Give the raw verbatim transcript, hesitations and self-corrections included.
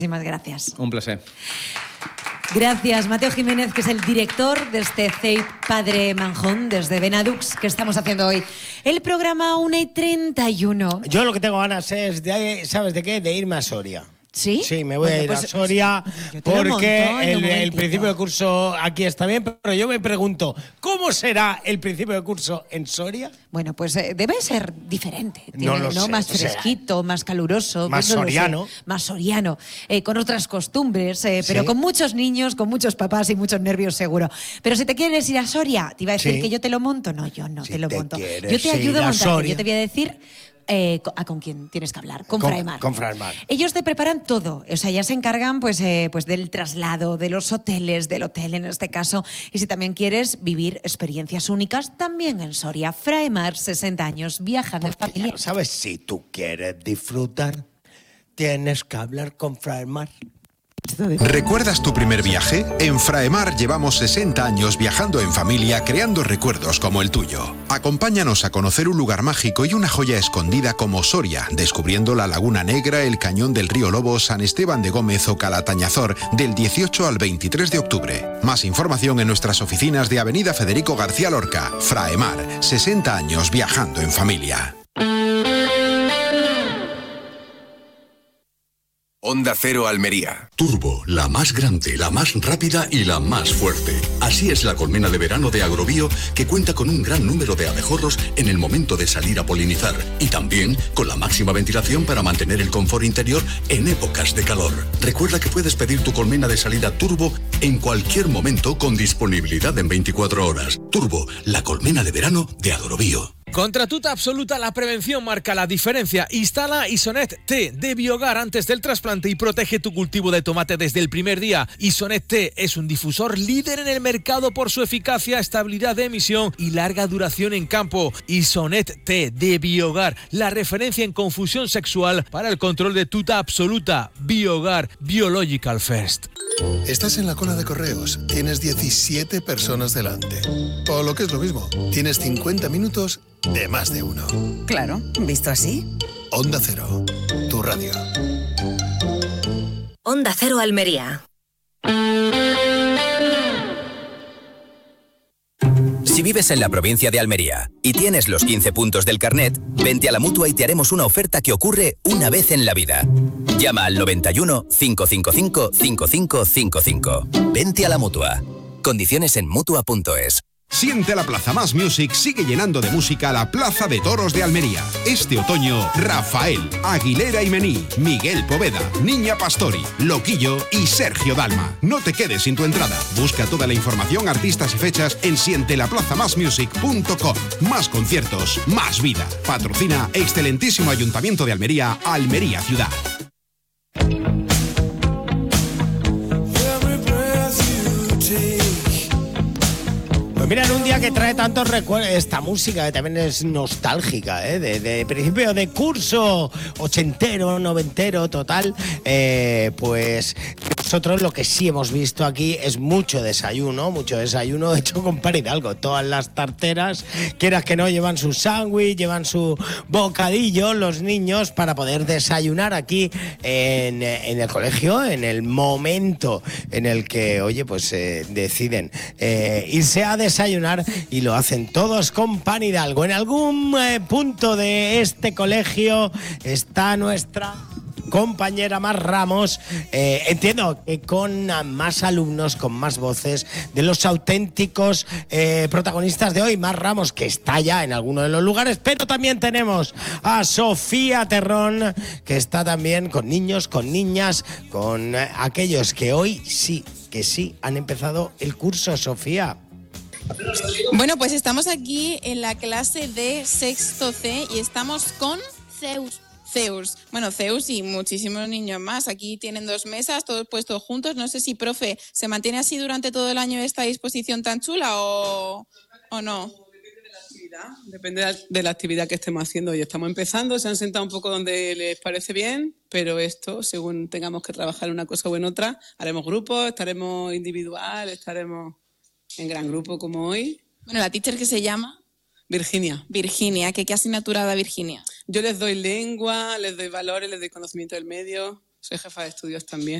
Muchísimas gracias. Un placer. Gracias, Mateo Jiménez, que es el director de este C E I P Padre Manjón, desde Benadux, que estamos haciendo hoy el programa una y treinta y uno. Yo lo que tengo ganas es, de, ¿sabes de qué? De irme a Soria. ¿Sí? Sí, me voy bueno, a ir pues, a Soria porque el, el principio de curso aquí está bien, pero yo me pregunto, ¿cómo será el principio de curso en Soria? Bueno, pues eh, debe ser diferente. Tiene, no lo ¿no? sé. Más fresquito, o sea, más caluroso. Más pues no soriano. Más soriano, eh, con otras costumbres, eh, pero ¿Sí? con muchos niños, con muchos papás y muchos nervios seguro. Pero si te quieres ir a Soria, te iba a decir ¿Sí? que yo te lo monto. No, yo no Si te lo te monto. quieres Yo te ayudo ir a a montarte. Soria. Yo te voy a decir... Eh, ¿A con quién tienes que hablar? Con, Con- Fraemar. con Fraemar. Ellos te preparan todo, o sea, ya se encargan pues, eh, pues del traslado, de los hoteles, del hotel en este caso, y si también quieres vivir experiencias únicas, también en Soria. Fraemar, sesenta años, viajando en Porque ya familia. lo sabes, si tú quieres disfrutar, tienes que hablar con Fraemar. ¿Recuerdas tu primer viaje? En Fraemar llevamos sesenta años viajando en familia, creando recuerdos como el tuyo. Acompáñanos a conocer un lugar mágico y una joya escondida como Soria, descubriendo la Laguna Negra, el Cañón del Río Lobo, San Esteban de Gómez o Calatañazor, del dieciocho al veintitrés de octubre. Más información en nuestras oficinas de Avenida Federico García Lorca. Fraemar, sesenta años viajando en familia. Onda Cero Almería. Turbo, la más grande, la más rápida y la más fuerte. Así es la colmena de verano de Agrobio, que cuenta con un gran número de abejorros en el momento de salir a polinizar y también con la máxima ventilación para mantener el confort interior en épocas de calor. Recuerda que puedes pedir tu colmena de salida Turbo en cualquier momento con disponibilidad en veinticuatro horas. Turbo, la colmena de verano de Agrobio. Contra tuta absoluta, la prevención marca la diferencia. Instala Isonet T de Biogar antes del trasplante y protege tu cultivo de tomate desde el primer día. Isonet T es un difusor líder en el mercado por su eficacia, estabilidad de emisión y larga duración en campo. Isonet T de Biogar, la referencia en confusión sexual para el control de tuta absoluta. Biogar, Biological First. Estás en la cola de correos, tienes diecisiete personas delante. O lo que es lo mismo, tienes cincuenta minutos de más de uno. Claro, visto así. Onda Cero, tu radio. Onda Cero Almería. Si vives en la provincia de Almería y tienes los quince puntos del carnet, vente a la Mutua y te haremos una oferta que ocurre una vez en la vida. Llama al noventa y uno, cinco cinco cinco, cinco cinco cinco cinco. Vente a la Mutua. Condiciones en mutua punto es. Siente la Plaza Más Music sigue llenando de música la Plaza de Toros de Almería. Este otoño, Rafael, Aguilera y Mení, Miguel Poveda, Niña Pastori, Loquillo y Sergio Dalma. No te quedes sin tu entrada. Busca toda la información, artistas y fechas en siente la plaza más music punto com. Más conciertos, más vida. Patrocina excelentísimo Ayuntamiento de Almería, Almería Ciudad. Mira, en un día que trae tantos recuerdos, esta música que también es nostálgica, ¿eh? de, de principio de curso, ochentero, noventero, total, eh, pues nosotros lo que sí hemos visto aquí es mucho desayuno, mucho desayuno hecho con pan Hidalgo. Todas las tarteras, quieras que no, llevan su sándwich, llevan su bocadillo, los niños, para poder desayunar aquí en, en el colegio, en el momento en el que, oye, pues eh, deciden eh, irse a desayunar. desayunar y lo hacen todos con pan Hidalgo. En algún eh, punto de este colegio está nuestra compañera Mar Ramos, eh, entiendo que con más alumnos, con más voces de los auténticos eh, protagonistas de hoy. Mar Ramos, que está ya en alguno de los lugares, pero también tenemos a Sofía Terrón, que está también con niños, con niñas, con eh, aquellos que hoy sí, que sí han empezado el curso. Sofía. Bueno, pues estamos aquí en la clase de sexto C y estamos con Zeus. Zeus. Bueno, Zeus y muchísimos niños más. Aquí tienen dos mesas, todos puestos juntos. No sé si, profe, ¿se mantiene así durante todo el año esta disposición tan chula o, o no? Depende de la actividad que estemos haciendo. Hoy estamos empezando, se han sentado un poco donde les parece bien, pero esto, según tengamos que trabajar en una cosa o en otra, haremos grupos, estaremos individual, estaremos en gran grupo como hoy. Bueno, la teacher, ¿qué se llama? Virginia. Virginia, ¿qué, qué asignatura da Virginia? Yo les doy lengua, les doy valores, les doy conocimiento del medio, soy jefa de estudios también.